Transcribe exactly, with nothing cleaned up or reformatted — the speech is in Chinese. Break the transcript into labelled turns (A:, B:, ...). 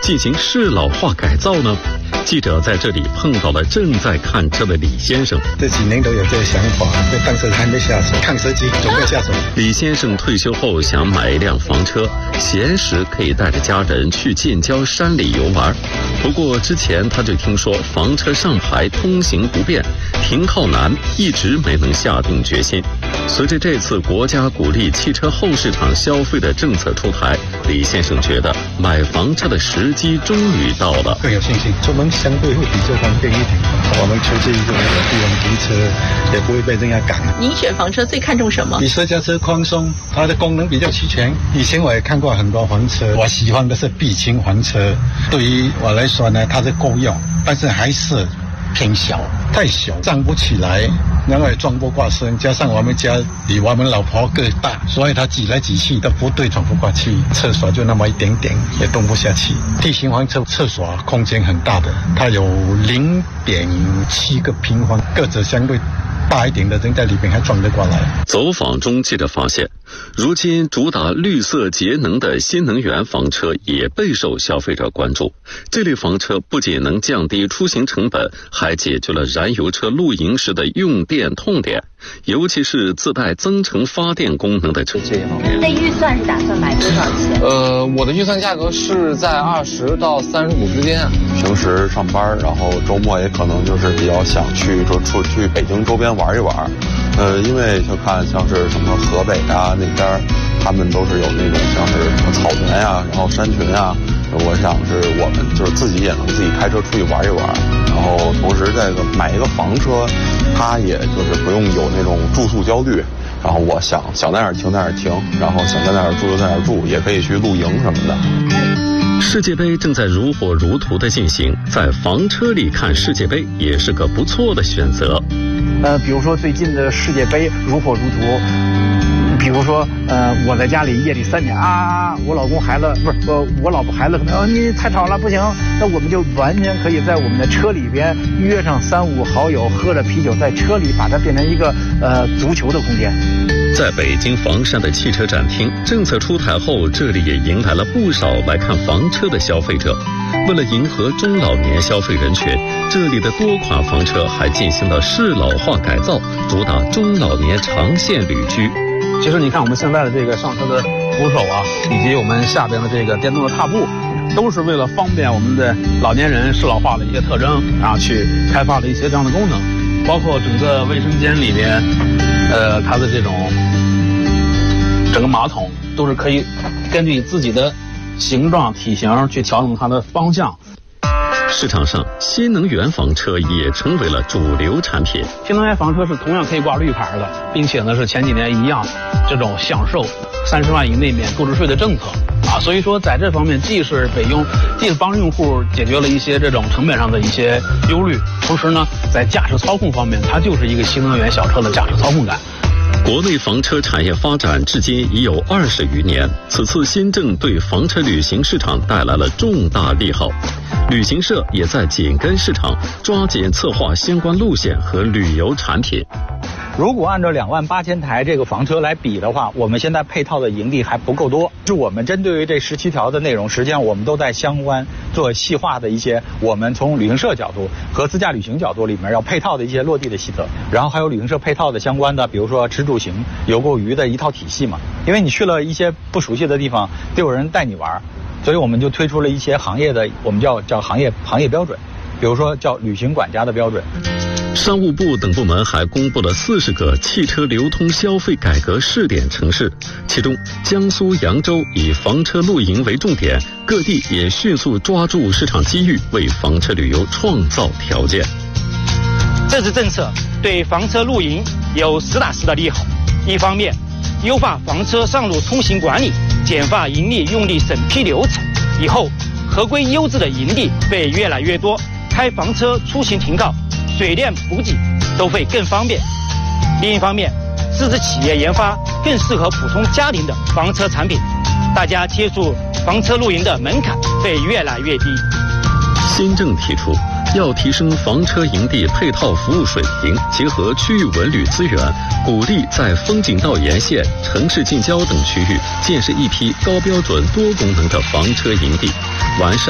A: 进行适老化改造呢？记者在这里碰到了正在看车的李先生。
B: 这几年都有这个想法，但是还没下手，看时机准备下手。
A: 李先生退休后想买一辆房车，闲时可以带着家人去近郊山里游玩。不过之前他就听说房车上牌通行不便，停靠难，一直没能下定决心。随着这次国家鼓励汽车后市场消费的政策出台，李先生觉得买房车的时机终于到了，
B: 更有信心，出门相对会比较方便一点。我们出去就没有地方停车，也不会被人家赶。
C: 您选房车最看重什么？
B: 比私家车宽松，它的功能比较齐全。以前我也看过很多房车，我喜欢的是碧青房车。对于我来说呢，它是够用，但是还是偏小，太小站不起来，然后也装不过身，加上我们家比我们老婆个大，所以她挤来挤去都不对喘不过气，厕所就那么一点点，也动不下去。T型房车厕所空间很大的，它有零点七个平方，个子相对大一点的人在里面还装得过来。
A: 走访中记者发现，如今主打绿色节能的新能源房车也备受消费者关注。这类房车不仅能降低出行成本，还解决了燃油车露营时的用电痛点，尤其是自带增程发电功能的车。
D: 这方面，那预算是打算买多少钱？
E: 呃，我的预算价格是在二十到三十五之间。
F: 平时上班，然后周末也可能就是比较想去说出去北京周边玩一玩。呃，因为就看像是什么河北啊那边，他们都是有那种像是什么草原呀、啊，然后山群啊。我想是我们就是自己也能自己开车出去玩一玩，然后同时这个买一个房车，它也就是不用有那种住宿焦虑。然后我想想在哪儿停在哪儿停，然后想在哪儿住就在哪儿住，也可以去露营什么的。
A: 世界杯正在如火如荼的进行，在房车里看世界杯也是个不错的选择。
G: 呃，比如说最近的世界杯如火如荼，比如说呃，我在家里夜里三点啊，我老公孩子不是呃，我老婆孩子可能、呃、你太吵了不行，那我们就完全可以在我们的车里边约上三五好友，喝着啤酒，在车里把它变成一个呃足球的空间。
A: 在北京房山的汽车展厅，政策出台后，这里也迎来了不少来看房车的消费者。为了迎合中老年消费人群，这里的多款房车还进行了适老化改造，主打中老年长线旅居。
H: 其实你看我们现在的这个上车的扶手啊，以及我们下边的这个电动的踏步，都是为了方便我们的老年人适老化的一些特征，然后去开发了一些这样的功能，包括整个卫生间里边，呃，它的这种整个马桶都是可以根据自己的形状、体型去调整它的方向。
A: 市场上，新能源房车也成为了主流产品。
H: 新能源房车是同样可以挂绿牌的，并且呢是前几年一样，这种享受三十万以内免购置税的政策啊，所以说在这方面既是北用，既是帮用户解决了一些这种成本上的一些忧虑，同时呢在驾驶操控方面，它就是一个新能源小车的驾驶操控感。
A: 国内房车产业发展至今已有二十余年，此次新政对房车旅行市场带来了重大利好。旅行社也在紧跟市场，抓紧策划相关路线和旅游产品。
I: 如果按照两万八千台这个房车来比的话，我们现在配套的营地还不够多。就我们针对于这十七条的内容，实际上我们都在相关做细化的一些，我们从旅行社角度和自驾旅行角度里面要配套的一些落地的细则，然后还有旅行社配套的相关的，比如说吃住行、游购娱的一套体系嘛。因为你去了一些不熟悉的地方，得有人带你玩，所以我们就推出了一些行业的，我们叫叫行业行业标准，比如说叫旅行管家的标准。
A: 商务部等部门还公布了四十个汽车流通消费改革试点城市，其中江苏扬州以房车露营为重点，各地也迅速抓住市场机遇，为房车旅游创造条件。
J: 这次政策对房车露营有实打实的利好，一方面优化房车上路通行管理，简化营地用地审批流程，以后合规优质的营地会越来越多，开房车出行停靠、水电补给都会更方便。另一方面，支持企业研发更适合普通家庭的房车产品，大家接触房车露营的门槛会越来越低。
A: 新政提出，要提升房车营地配套服务水平，结合区域文旅资源，鼓励在风景道沿线、城市近郊等区域建设一批高标准多功能的房车营地，完善